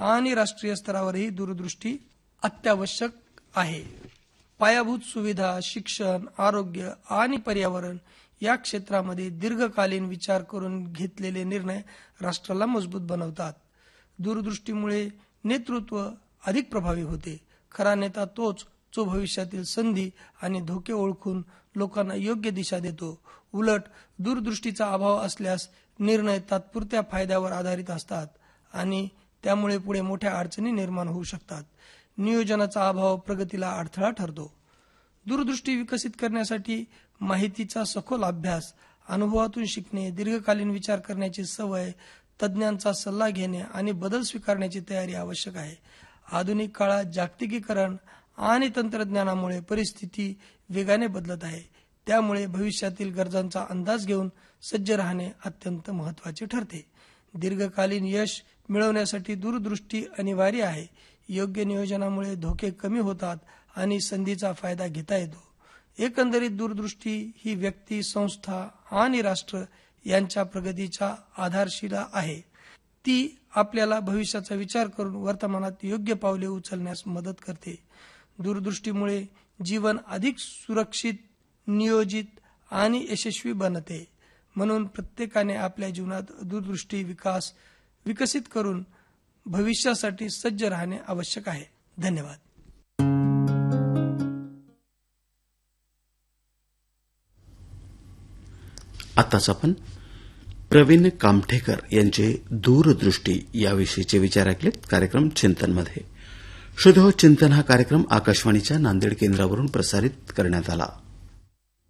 आणि राष्ट्रीय स्तरावरही दूरदृष्टी अत्यावश्यक आहे. पायाभूत सुविधा, शिक्षण, आरोग्य आणि पर्यावरण या क्षेत्रामध्ये दीर्घकालीन विचार करून घेतलेले निर्णय राष्ट्राला मजबूत बनवतात. दूरदृष्टीमुळे नेतृत्व अधिक प्रभावी होते. खरा नेता तोच जो भविष्यातील संधी आणि धोके ओळखून लोकांना योग्य दिशा देतो. उलट दूरदृष्टीचा अभाव असल्यास निर्णय तात्पुरत्या फायद्यावर आधारित असतात आणि त्यामुळे पुढे मोठ्या अडचणी निर्माण होऊ शकतात. नियोजनाचा अभाव प्रगतीला अडथळा ठरतो. दूरदृष्टी विकसित करण्यासाठी माहितीचा सखोल अभ्यास, अनुभवातून शिकणे, दीर्घकालीन विचार करण्याची सवय, तज्ज्ञांचा सल्ला घेणे आणि बदल स्वीकारण्याची तयारी आवश्यक आहे. आधुनिक काळात जागतिकीकरण आणि तंत्रज्ञानामुळे परिस्थिती वेगाने बदलत आहे. त्यामुळे भविष्यातील गरजांचा अंदाज घेऊन सज्ज राहणे अत्यंत महत्त्वाचे ठरते. दीर्घकालीन यश मिळवण्यासाठी दूरदृष्टी अनिवार्य आहे. योग्य नियोजनामुळे धोके कमी होतात आणि संधीचा फायदा घेता येतो. एकंदरीत दूरदृष्टी ही व्यक्ती, संस्था आणि राष्ट्र यांच्या प्रगतीच्या आधारशिला आहे. ती आपल्याला भविष्याचा विचार करून वर्तमानात योग्य पावले उचलण्यास मदत करते. दूरदृष्टीमुळे जीवन अधिक सुरक्षित, नियोजित आणि यशस्वी बनते. म्हणून प्रत्येकाने आपल्या जीवनात दूरदृष्टी विकसित करून भविष्यासाठी सज्ज राहणे आवश्यक आहे. धन्यवाद. आताच आपण प्रवीण कामठेकर यांचे दूरदृष्टी याविषयीचे विचार ऐकलेत. कार्यक्रम चिंतनमध्ये. शुद्ध चिंतन हा कार्यक्रम आकाशवाणीच्या नांदेड केंद्रावरून प्रसारित करण्यात आला.